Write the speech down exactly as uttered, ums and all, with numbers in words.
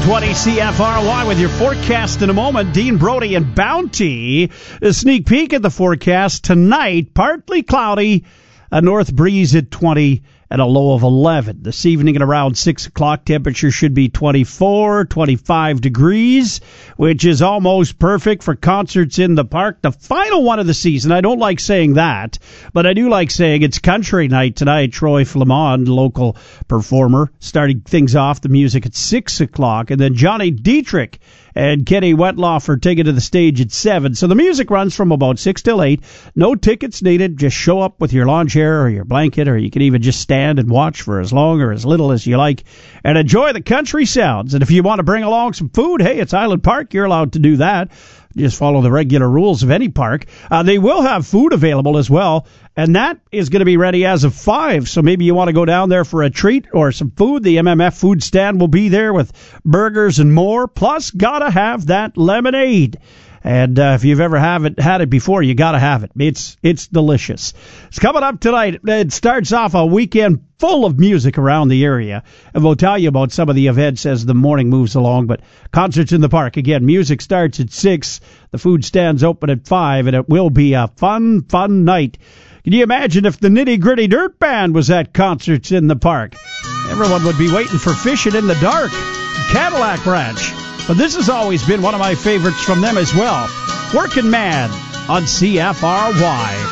twenty C F R Y with your forecast in a moment. Dean Brody and Bounty. A sneak peek at the forecast tonight. Partly cloudy, a north breeze at twenty and a low of eleven. This evening at around six o'clock, temperature should be twenty-four, twenty-five degrees, which is almost perfect for concerts in the park. The final one of the season. I don't like saying that, but I do like saying it's country night tonight. Troy Flamond, local performer, starting things off the music at six o'clock, and then Johnny Dietrich and Kenny Wetloff are taken to the stage at seven. So the music runs from about six till eight. No tickets needed. Just show up with your lawn chair or your blanket, or you can even just stand and watch for as long or as little as you like and enjoy the country sounds. And if you want to bring along some food, hey, it's Island Park. You're allowed to do that. Just follow the regular rules of any park. Uh, they will have food available as well, and that is going to be ready as of five. So maybe you want to go down there for a treat or some food. The M M F food stand will be there with burgers and more. Plus, gotta have that lemonade. And uh, if you've ever have it, had it before, you got to have it. It's it's delicious. It's coming up tonight. It starts off a weekend full of music around the area. And we'll tell you about some of the events as the morning moves along. But concerts in the park. Again, music starts at six. The food stand's open at five. And it will be a fun, fun night. Can you imagine if the Nitty Gritty Dirt Band was at concerts in the park? Everyone would be waiting for Fishing in the Dark, Cadillac Ranch. But this has always been one of my favorites from them as well. Working Man on C F R Y.